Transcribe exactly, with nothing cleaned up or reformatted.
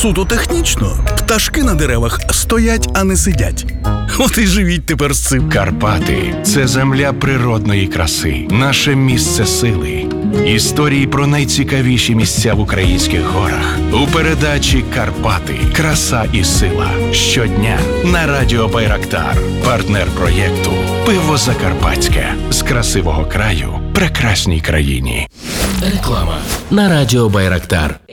суто технічно. Пташки на деревах стоять, а не сидять. От і живіть тепер з цим. Карпати – це земля природної краси, наше місце сили. Історії про найцікавіші місця в українських горах у передачі «Карпати. Краса і сила». Щодня на радіо «Байрактар». Партнер проєкту «Пиво Закарпатське». З красивого краю прекрасній країні. Реклама на радіо «Байрактар».